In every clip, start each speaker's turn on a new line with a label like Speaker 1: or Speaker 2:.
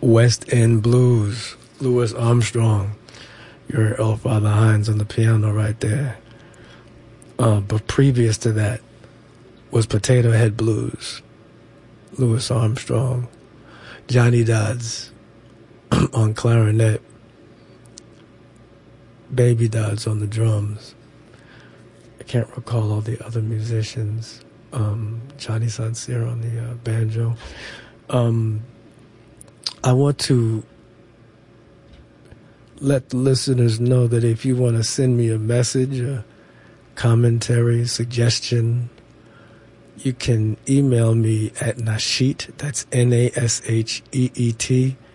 Speaker 1: West End Blues, Louis Armstrong. You heard Earl Father Hines on the piano right there. But previous to that was Potato Head Blues, Louis Armstrong. Johnny Dodds on clarinet. Baby Dodds on the drums. I can't recall all the other musicians. Johnny Sansir on the banjo. I want to let the listeners know that if you want to send me a message, a commentary, suggestion, you can email me at Nasheet, that's NASHEET,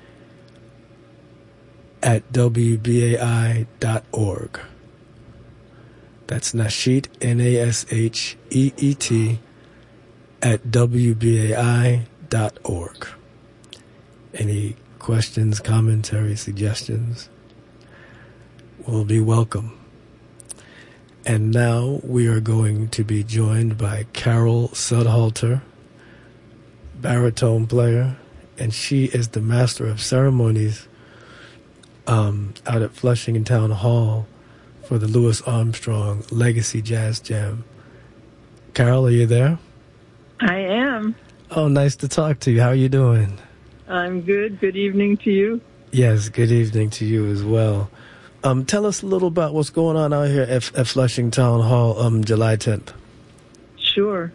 Speaker 1: at WBAI.org. That's Nasheet, NASHEET, at WBAI.org. Any questions, commentary, suggestions will be welcome. And now we are going to be joined by Carol Sudhalter, baritone player, and she is the master of ceremonies out at Flushing Town Hall for the Louis Armstrong Legacy Jazz Jam. Carol, are you there?
Speaker 2: I am.
Speaker 1: Oh, nice to talk to you. How are you doing?
Speaker 2: I'm good. Good evening to you.
Speaker 1: Yes, good evening to you as well. Tell us a little about what's going on out here at Flushing Town Hall July 10th.
Speaker 2: Sure.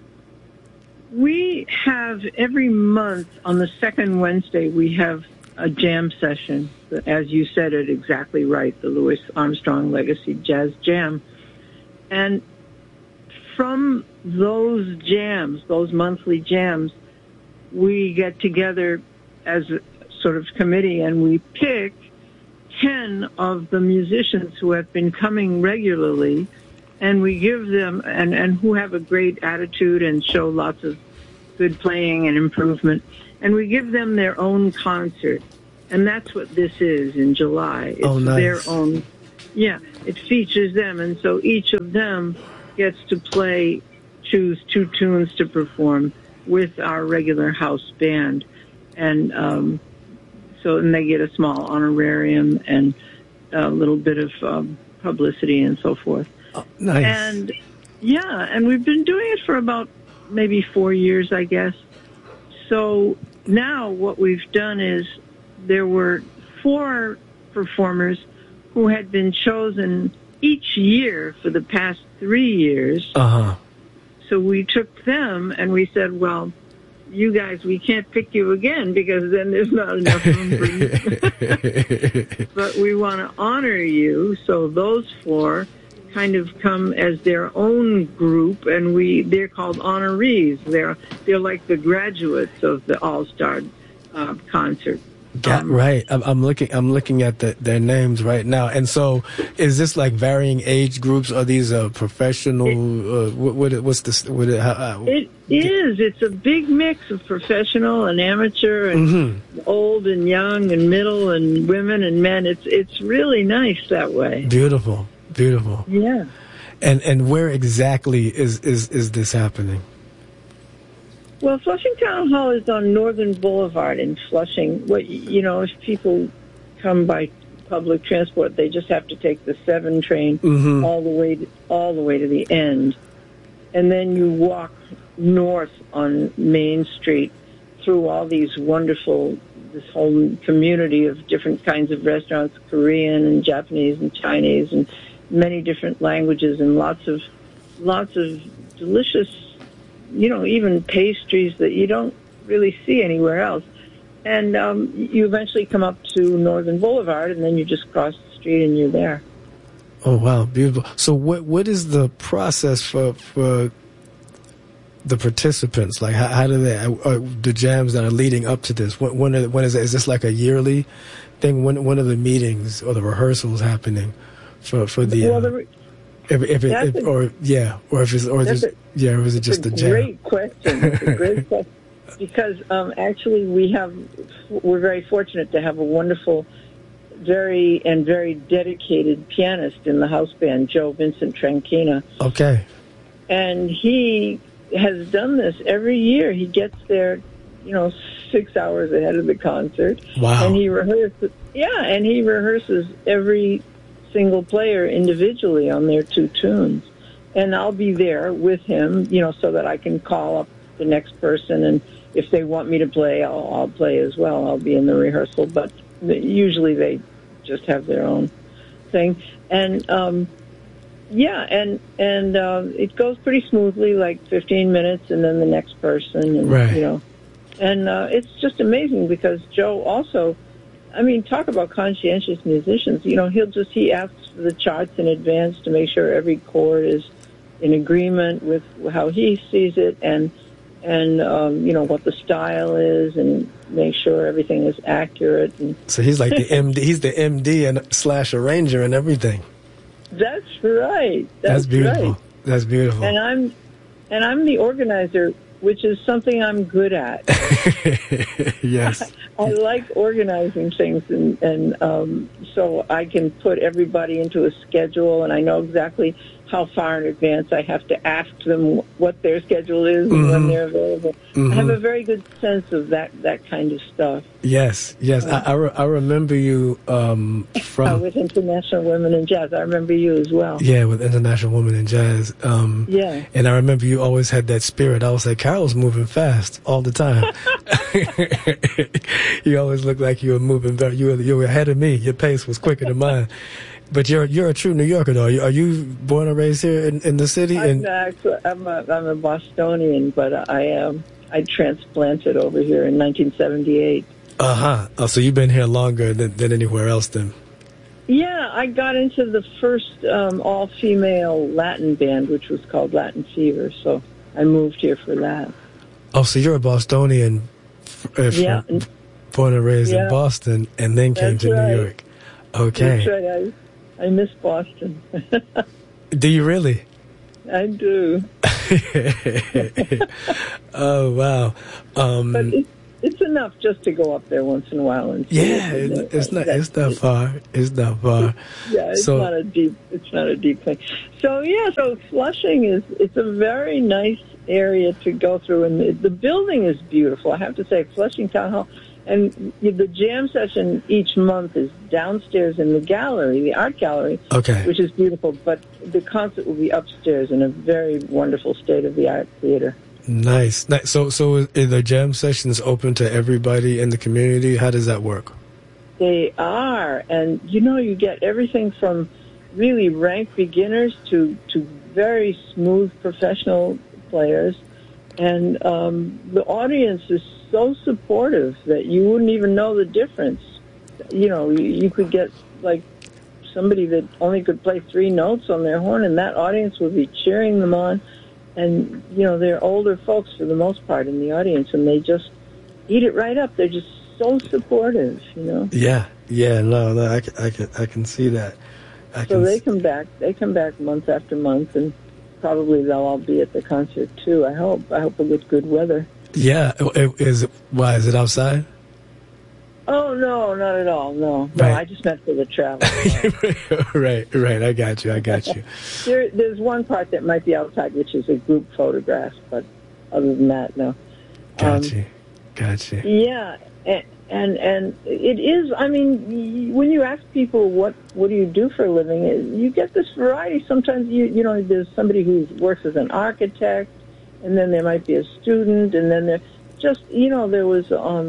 Speaker 2: We have every month on the second Wednesday, we have a jam session. As you said it exactly right, the Louis Armstrong Legacy Jazz Jam. And from those jams, those monthly jams, we get together as a sort of committee and we pick 10 of the musicians who have been coming regularly, and we give them, and who have a great attitude and show lots of good playing and improvement, and we give them their own concert. And that's what this is in July. It's
Speaker 1: nice.
Speaker 2: Their own, it features them, and so each of them gets to choose 2 tunes to perform with our regular house band. And and they get a small honorarium and a little bit of publicity and so forth.
Speaker 1: Oh, nice.
Speaker 2: And we've been doing it for about maybe 4 years, I guess. So now what we've done is there were 4 performers who had been chosen each year for the past 3 years.
Speaker 1: Uh-huh.
Speaker 2: So we took them and we said, well, you guys, we can't pick you again because then there's not enough room for you. But we want to honor you. So those 4 kind of come as their own group, and they're called honorees. They're like the graduates of the All-Star concert.
Speaker 1: Right. I'm looking at their names right now. And so, is this like varying age groups? Are these professional? What's this?
Speaker 2: It is. It's a big mix of professional and amateur and old and young and middle and women and men. It's really nice that way.
Speaker 1: Beautiful.
Speaker 2: Yeah.
Speaker 1: And where exactly is this happening?
Speaker 2: Well, Flushing Town Hall is on Northern Boulevard in Flushing. If people come by public transport, they just have to take the 7 train all the way to the end, and then you walk north on Main Street through all these this whole community of different kinds of restaurants, Korean and Japanese and Chinese and many different languages, and lots of delicious, even pastries that you don't really see anywhere else. And you eventually come up to Northern Boulevard, and then you just cross the street and you're there.
Speaker 1: Oh, wow, beautiful. So what is the process for the participants? Like, how do they, the jams that are leading up to this? When is it? Is this like a yearly thing? When are the meetings or the rehearsals happening for the... Or is it just a jam?
Speaker 2: Great question. It's a great question. Because actually we're very fortunate to have a wonderful, very dedicated pianist in the house band, Joe Vincent Tranquina.
Speaker 1: Okay.
Speaker 2: And he has done this every year. He gets there 6 hours ahead of the concert.
Speaker 1: Wow.
Speaker 2: And he rehearses every single player individually on their two tunes. And I'll be there with him, so that I can call up the next person, and if they want me to play, I'll play as well. I'll be in the rehearsal, but usually they just have their own thing. And it goes pretty smoothly, like 15 minutes, and then the next person, and
Speaker 1: right.
Speaker 2: And it's just amazing because Joe also, talk about conscientious musicians. He asks for the charts in advance to make sure every chord is in agreement with how he sees it, and what the style is, and make sure everything is accurate. And
Speaker 1: so he's like the MD. He's the MD and / arranger and everything.
Speaker 2: That's right.
Speaker 1: That's beautiful.
Speaker 2: Right.
Speaker 1: That's beautiful.
Speaker 2: And I'm the organizer, which is something I'm good at.
Speaker 1: Yes.
Speaker 2: I like organizing things, and so I can put everybody into a schedule, and I know exactly how far in advance I have to ask them what their schedule is and when they're available. I have a very good sense of that kind of stuff.
Speaker 1: Yes. I remember you from...
Speaker 2: with International Women in Jazz. I remember you as well.
Speaker 1: Yeah, with International Women in Jazz.
Speaker 2: Yeah.
Speaker 1: And I remember you always had that spirit. I was like, Carol's moving fast all the time. You always looked like you were moving you were ahead of me. Your pace was quicker than mine. But you're a true New Yorker, though. Are you born and raised here in the city?
Speaker 2: I'm a Bostonian, but I transplanted over here in 1978.
Speaker 1: Oh, so you've been here longer than anywhere else, then?
Speaker 2: Yeah, I got into the first all-female Latin band, which was called Latin Fever. So I moved here for that.
Speaker 1: Oh, so you're a Bostonian, born and raised in Boston, and then came to New York. Okay.
Speaker 2: That's right. I miss Boston.
Speaker 1: Do you really?
Speaker 2: I do.
Speaker 1: Oh, wow.
Speaker 2: But it's enough just to go up there once in a while and see
Speaker 1: it's not far. It's not far.
Speaker 2: Yeah, it's not a deep thing. So so Flushing it's a very nice area to go through, and the building is beautiful. I have to say, Flushing Town Hall. And the jam session each month is downstairs in the gallery, the art gallery, which is beautiful. But the concert will be upstairs in a very wonderful state-of-the-art theater.
Speaker 1: Nice. So are the jam sessions open to everybody in the community? How does that work?
Speaker 2: They are. And, you get everything from really ranked beginners to very smooth professional players. And the audience is so supportive that you wouldn't even know the difference. You could get like somebody that only could play 3 notes on their horn, and that audience would be cheering them on. And they're older folks for the most part in the audience, and they just eat it right up. They're just so supportive.
Speaker 1: Yeah. No, I can see that.
Speaker 2: They come back. They come back month after month, and probably they'll all be at the concert too. I hope with good weather.
Speaker 1: Yeah, is it outside?
Speaker 2: Oh no, not at all. No,
Speaker 1: right.
Speaker 2: I just meant for the travel.
Speaker 1: Right. I got you.
Speaker 2: There's one part that might be outside, which is a group photograph, but other than that, no.
Speaker 1: Got you.
Speaker 2: Yeah, and it is. When you ask people what do you do for a living, you get this variety. Sometimes there's somebody who works as an architect, and then there might be a student, and then there was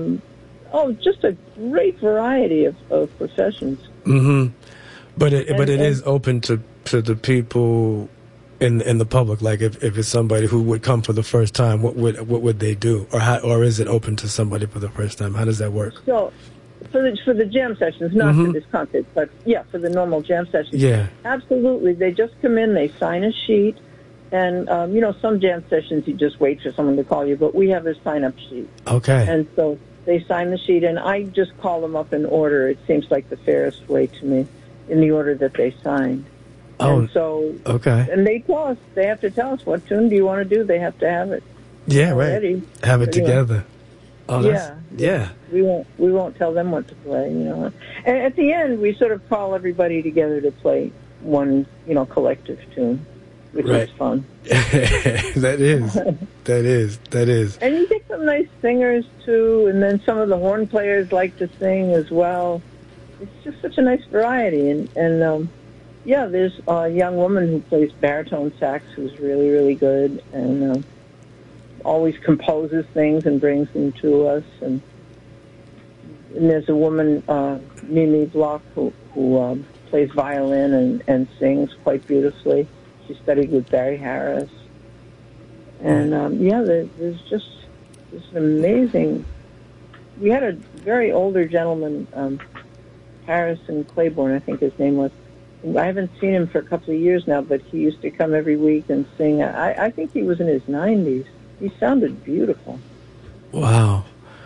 Speaker 2: just a great variety of professions.
Speaker 1: Mm-hmm. But it is open to the people in the public. Like if it's somebody who would come for the first time, what would they do, or is it open to somebody for the first time? How does that work?
Speaker 2: So for the jam sessions, not for this concert, but for the normal jam sessions.
Speaker 1: Yeah,
Speaker 2: absolutely. They just come in, they sign a sheet. And, some jam sessions you just wait for someone to call you, but we have a sign-up sheet.
Speaker 1: Okay.
Speaker 2: And so they sign the sheet, and I just call them up in order. It seems like the fairest way to me, in the order that they signed.
Speaker 1: Oh,
Speaker 2: and so,
Speaker 1: okay.
Speaker 2: And they have to tell us, what tune do you want to do? They have to have it.
Speaker 1: Yeah,
Speaker 2: already.
Speaker 1: Right. Have it together. Oh,
Speaker 2: yeah. We won't tell them what to play, And at the end, we sort of call everybody together to play one, collective tune. which
Speaker 1: Right.
Speaker 2: is fun.
Speaker 1: That is.
Speaker 2: And you get some nice singers, too, and then some of the horn players like to sing as well. It's just such a nice variety. And there's a young woman who plays baritone sax who's really, really good and always composes things and brings them to us. And there's a woman, Mimi Block, who plays violin and sings quite beautifully. She studied with Barry Harris. And, there's just an amazing... We had a very older gentleman, Harrison Claiborne, I think his name was. I haven't seen him for a couple of years now, but he used to come every week and sing. I think he was in his 90s. He sounded beautiful.
Speaker 1: Wow.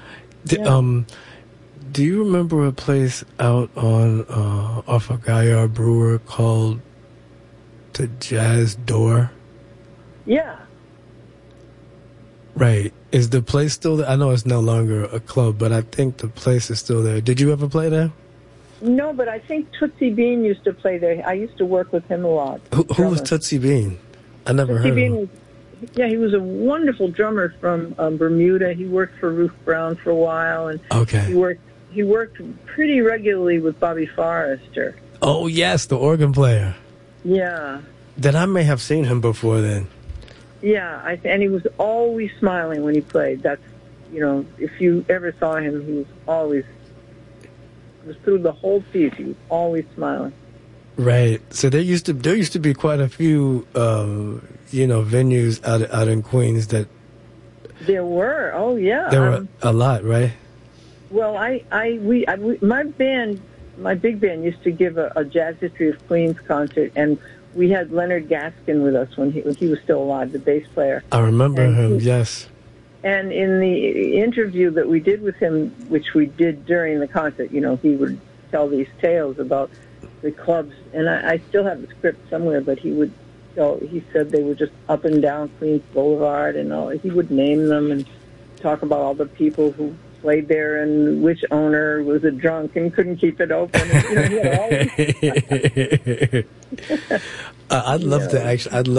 Speaker 1: Do you remember a place out on off of Gaillard Brewer called the Jazz Door?
Speaker 2: Yeah.
Speaker 1: Right. Is the place still there? I know it's no longer a club, but I think the place is still there. Did you ever play there?
Speaker 2: No, but I think Tootsie Bean used to play there. I used to work with him a lot.
Speaker 1: Who was Tootsie Bean? I never heard of him.
Speaker 2: He was a wonderful drummer from Bermuda. He worked for Ruth Brown for a while, and he worked pretty regularly with Bobby Forrester.
Speaker 1: Oh yes, the organ player.
Speaker 2: Yeah.
Speaker 1: Then I may have seen him before then.
Speaker 2: Yeah, and he was always smiling when he played. That's, if you ever saw him, he was through the whole piece. He was always smiling.
Speaker 1: Right. So there used to be quite a few, venues out in Queens that.
Speaker 2: There were. Oh yeah.
Speaker 1: There were a lot, right?
Speaker 2: Well, my big band used to give a Jazz History of Queens concert, and we had Leonard Gaskin with us when he was still alive, the bass player.
Speaker 1: I remember him. Yes.
Speaker 2: And in the interview that we did with him, which we did during the concert, he would tell these tales about the clubs. And I still have the script somewhere, but he said they were just up and down Queens Boulevard and all. He would name them and talk about all the people who played there and which owner was a drunk and couldn't keep it open. And, he had all these...
Speaker 1: I'd love to actually.